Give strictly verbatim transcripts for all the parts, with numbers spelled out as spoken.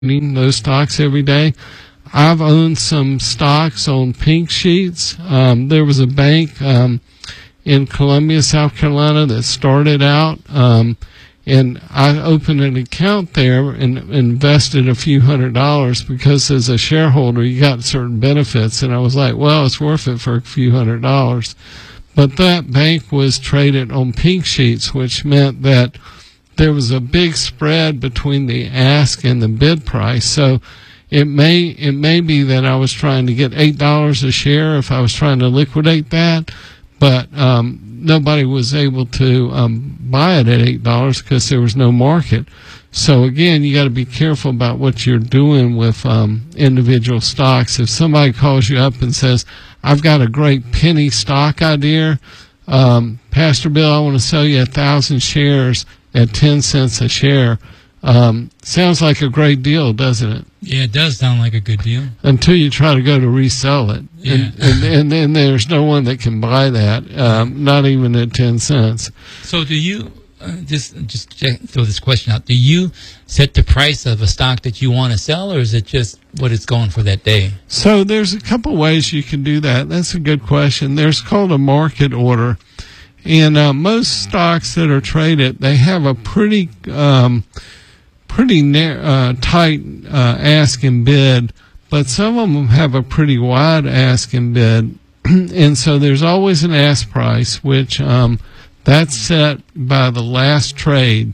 those stocks every day. I've owned some stocks on pink sheets. Um, there was a bank um, in Columbia, South Carolina that started out, um, and I opened an account there and invested a few hundred dollars because as a shareholder you got certain benefits, and I was like, well, it's worth it for a few hundred dollars. But that bank was traded on pink sheets, which meant that there was a big spread between the ask and the bid price. So it may it may be that I was trying to get eight dollars a share if I was trying to liquidate that, but um, nobody was able to um, buy it at eight dollars because there was no market. So again, you got to be careful about what you're doing with um, individual stocks. If somebody calls you up and says, "I've got a great penny stock idea, um, Pastor Bill, I want to sell you a thousand shares at ten cents a share," um, sounds like a great deal, doesn't it? Yeah, it does sound like a good deal. Until you try to go to resell it. Yeah. And, and, and then there's no one that can buy that, um, not even at ten cents. So do you, uh, just just check, throw this question out, do you set the price of a stock that you want to sell, or is it just what it's going for that day? So there's a couple ways you can do that. That's a good question. There's called a market order. And uh, most stocks that are traded, they have a pretty um, pretty na- uh, tight uh, ask and bid, but some of them have a pretty wide ask and bid. And so there's always an ask price, which um, that's set by the last trade.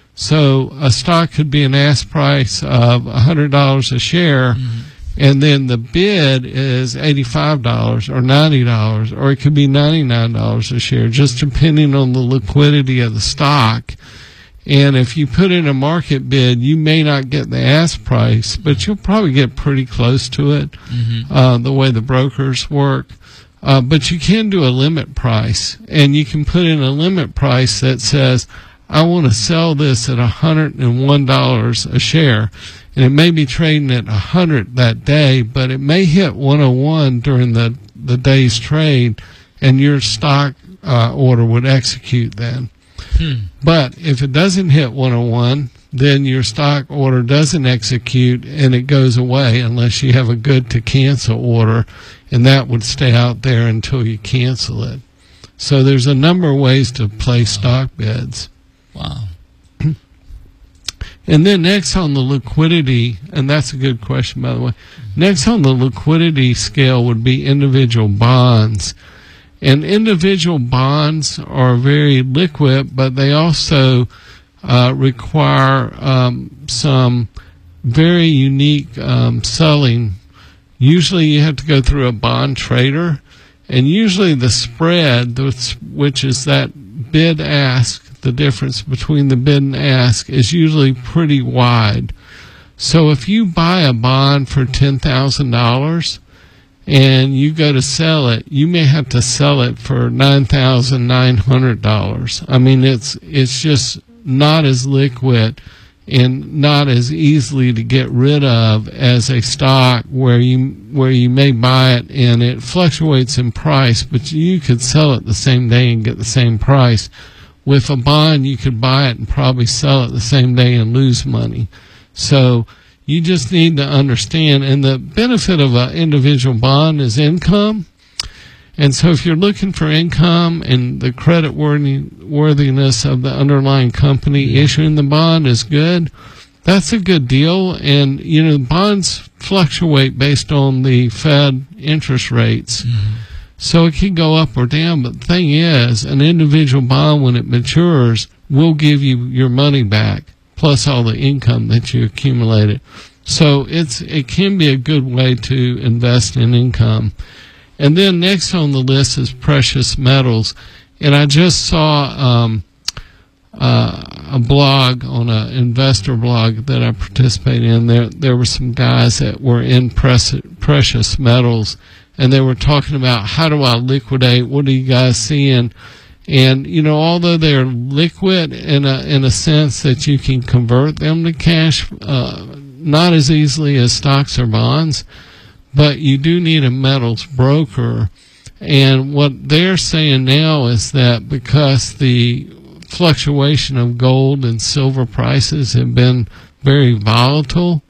So a stock could be an ask price of one hundred dollars a share, mm-hmm. and then the bid is eighty-five dollars or ninety dollars, or it could be ninety-nine dollars a share, just depending on the liquidity of the stock. And if you put in a market bid, you may not get the ask price, but you'll probably get pretty close to it, mm-hmm. uh, the way the brokers work. Uh, but you can do a limit price, and you can put in a limit price that says, I want to sell this at one hundred one dollars a share. And it may be trading at one hundred that day, but it may hit one oh one during the, the day's trade, and your stock uh, order would execute then. Hmm. But if it doesn't hit one oh one, then your stock order doesn't execute, and it goes away unless you have a good to cancel order, and that would stay out there until you cancel it. So there's a number of ways to place stock bids. Wow. And then next on the liquidity, and that's a good question, by the way, next on the liquidity scale would be individual bonds. And individual bonds are very liquid, but they also uh, require um, some very unique um, selling. Usually you have to go through a bond trader, and usually the spread, which is that bid-ask, the difference between the bid and ask, is usually pretty wide. So if you buy a bond for ten thousand dollars and you go to sell it, you may have to sell it for nine thousand nine hundred dollars. I mean, it's it's just not as liquid and not as easily to get rid of as a stock where you where you may buy it and it fluctuates in price, but you could sell it the same day and get the same price. With a bond, you could buy it and probably sell it the same day and lose money. So you just need to understand, and the benefit of an individual bond is income. And so if you're looking for income and the credit worthy, worthiness of the underlying company issuing the bond is good, that's a good deal. And, you know, bonds fluctuate based on the Fed interest rates. Mm-hmm. So it can go up or down, but the thing is, an individual bond, when it matures, will give you your money back, plus all the income that you accumulated. So it's it can be a good way to invest in income. And then next on the list is precious metals. And I just saw um, uh, a blog on an investor blog that I participate in. There, there were some guys that were in precious precious metals, and they were talking about, how do I liquidate? What are you guys seeing? And, you know, although they're liquid in a, in a sense that you can convert them to cash, uh, not as easily as stocks or bonds, but you do need a metals broker. And what they're saying now is that because the fluctuation of gold and silver prices have been very volatile,